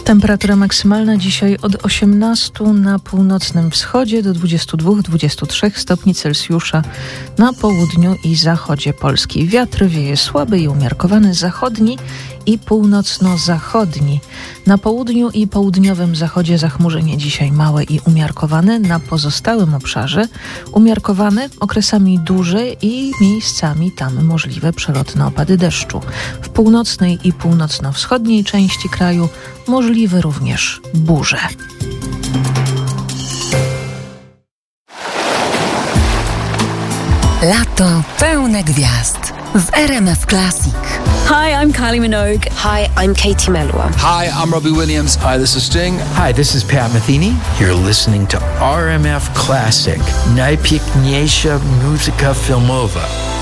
Temperatura maksymalna dzisiaj od 18 na północnym wschodzie do 22-23 stopni Celsjusza na południu i zachodzie Polski. Wiatr wieje słaby i umiarkowany, zachodni i północno-zachodni. Na południu i południowym zachodzie zachmurzenie dzisiaj małe i umiarkowane. Na pozostałym obszarze umiarkowane, okresami duże i miejscami tam możliwe przelotne opady deszczu. W północnej i północno-wschodniej części kraju możliwe również burze. Lato pełne gwiazd w RMF Classic. Hi, I'm Kylie Minogue. Hi, I'm Katie Melua. Hi, I'm Robbie Williams. Hi, this is Sting. Hi, this is Pat Metheny. You're listening to RMF Classic. Najpiękniejsza muzyka filmowa.